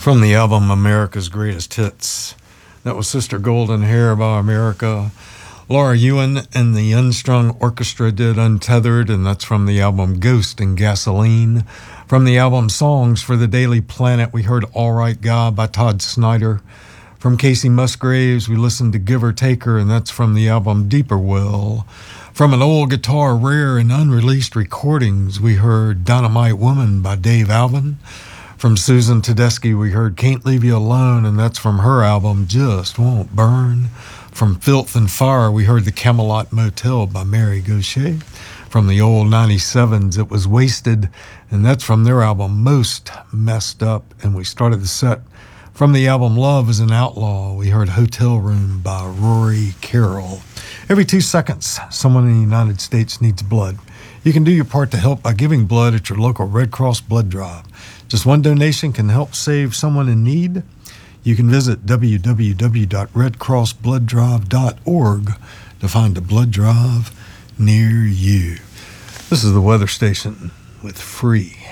From the album America's Greatest Hits. That was Sister Golden Hair by America. Laura Ewan and the Unstrung Orchestra did Untethered, and that's from the album Ghost and Gasoline. From the album Songs for the Daily Planet, we heard All Right God by Todd Snyder. From Casey Musgraves, we listened to Give or Take Her, and that's from the album Deeper Well. From an old guitar, rare and unreleased recordings, we heard Dynamite Woman by Dave Alvin. From Susan Tedeschi, we heard Can't Leave You Alone, and that's from her album Just Won't Burn. From Filth and Fire, we heard The Camelot Motel by Mary Gauthier. From the old 97s, it was Wasted, and that's from their album Most Messed Up. And we started the set from the album Love is an Outlaw. We heard Hotel Room by Rory Carroll. Every 2 seconds, someone in the United States needs blood. You can do your part to help by giving blood at your local Red Cross blood drive. Just one donation can help save someone in need. You can visit www.redcrossbloodDrive.org to find a blood drive near you. This is the weather station with Free.